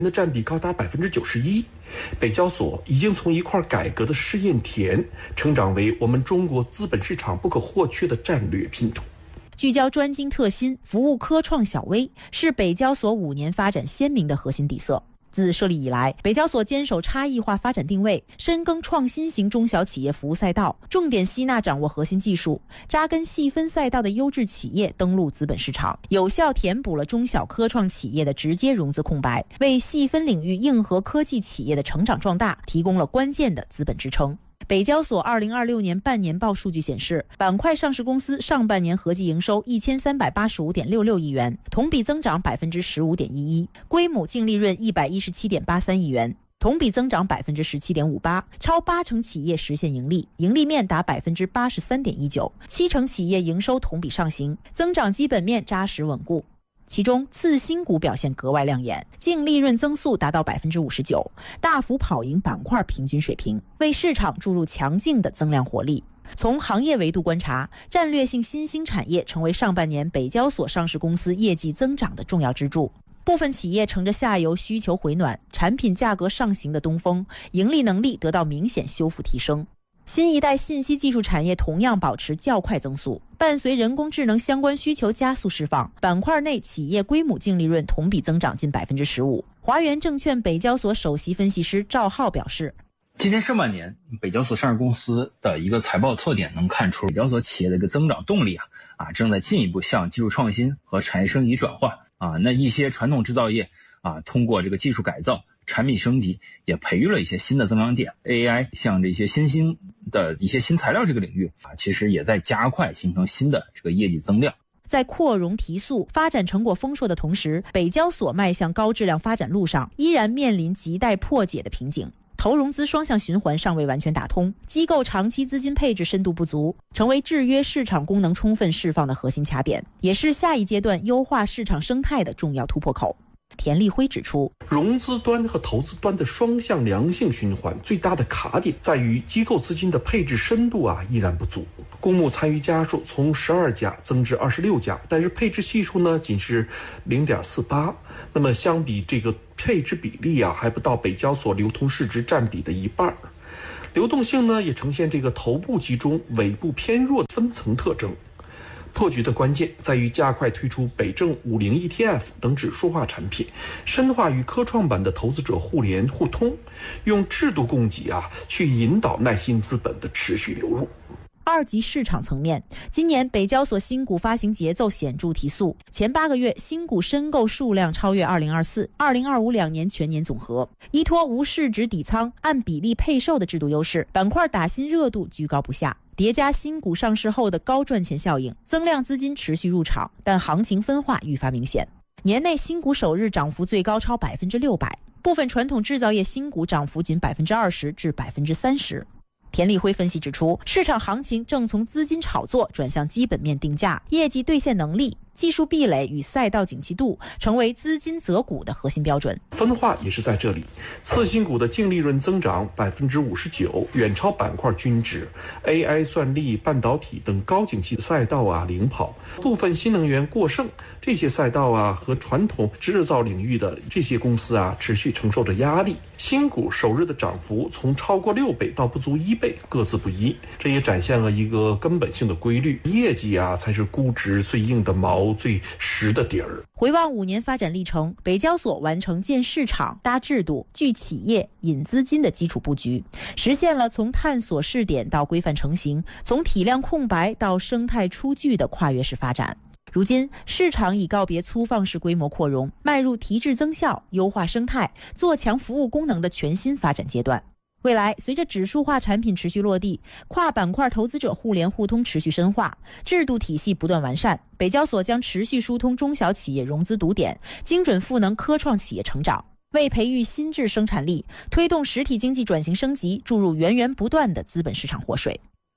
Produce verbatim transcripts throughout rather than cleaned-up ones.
的占比高达百分之九十一。北交所已经从一块改革的试验田，成长为我们中国资本市场不可或缺的战略拼图。 聚焦专精特新，服务科创小微，是北交所五年发展鲜明的核心底色。自设立以来，北交所坚守差异化发展定位，深耕创新型中小企业服务赛道，重点吸纳掌握核心技术，扎根细分赛道的优质企业登陆资本市场，有效填补了中小科创企业的直接融资空白，为细分领域硬核科技企业的成长壮大提供了关键的资本支撑。北交所二零二六年半年报数据显示，板块上市公司上半年合计营收一千三百八十五点六六亿元，同比增长百分之十五点一一，规模净利润一百一十七点八三亿元，同比增长百分之十七点五八，超八成企业实现盈利，盈利面达百分之八十三点一九，七成企业营收同比上行，增长基本面扎实稳固。其中次新股表现格外亮眼，净利润增速达到百分之五十九，大幅跑赢板块平均水平，为市场注入强劲的增量活力。从行业维度观察，战略性新兴产业成为上半年北交所上市公司业绩增长的重要支柱。部分企业乘着下游需求回暖、产品价格上行的东风，盈利能力得到明显修复提升。新一代信息技术产业同样保持较快增速，伴随人工智能相关需求加速释放，板块内企业规模净利润同比增长近百分之十五。华源证券北交所首席分析师赵浩表示， 今年上半年北交所上市公司的一个财报特点能看出北交所企业的一个增长动力啊啊正在进一步向技术创新和产业升级转换啊。那一些传统制造业啊通过这个技术改造、产品升级，也培育了一些新的增长点。 A I 像这些新兴的一些新材料这个领域啊，其实也在加快形成新的这个业绩增量。 在扩容提速、发展成果丰硕的同时，北交所迈向高质量发展路上依然面临亟待破解的瓶颈。投融资双向循环尚未完全打通，机构长期资金配置深度不足，成为制约市场功能充分释放的核心卡点，也是下一阶段优化市场生态的重要突破口。田立辉指出， 融资端和投资端的双向良性循环最大的卡点在于机构资金的配置深度啊依然不足。公募参与家数从十二家增至二十六家，但是配置系数呢仅是 零点四八， 那么相比这个配置比例啊还不到北交所流通市值占比的一半。流动性呢也呈现这个头部集中、尾部偏弱的分层特征。破局的关键在于加快推出北证五零 E T F 等指数化产品，深化与科创板的投资者互联互通，用制度供给啊去引导耐心资本的持续流入。 二级市场层面，今年北交所新股发行节奏显著提速，前八个月新股申购数量超越二零二四、二零二五两年全年总和。依托无市值底仓、按比例配售的制度优势，板块打新热度居高不下。叠加新股上市后的高赚钱效应，增量资金持续入场，但行情分化愈发明显。年内新股首日涨幅最高超百分之六百，部分传统制造业新股涨幅仅百分之二十至百分之三十。田立辉分析指出，市场行情正从资金炒作转向基本面定价、业绩兑现能力、技术壁垒与赛道景气度，成为资金择股的核心标准。 分化也是在这里，次新股的净利润增长百分之五十九，远超板块均值。A I、算力、半导体等高景气赛道啊领跑，部分新能源过剩，这些赛道啊和传统制造领域的这些公司啊持续承受着压力。新股首日的涨幅从超过六倍到不足一倍，各自不一，这也展现了一个根本性的规律：业绩啊才是估值最硬的毛、最实的底儿。 回望五年发展历程，北交所完成建市场、搭制度、聚企业、引资金的基础布局，实现了从探索试点到规范成型，从体量空白到生态出具的跨越式发展。如今，市场已告别粗放式规模扩容，迈入提质增效、优化生态、做强服务功能的全新发展阶段。未来，随着指数化产品持续落地，跨板块投资者互联互通持续深化，制度体系不断完善，北交所将持续疏通中小企业融资堵点，精准赋能科创企业成长，为培育新质生产力、推动实体经济转型升级注入源源不断的资本市场活水。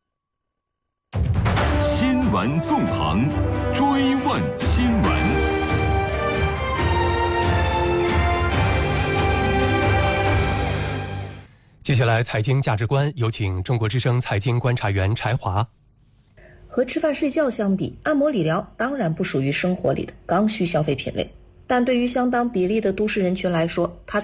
新闻纵横，追问新闻。 接下来财经价值观，有请中国之声财经观察员柴华。 和吃饭睡觉相比，按摩理疗当然不属于生活里的刚需消费品类。 但对于相当比例的都市人群来说，它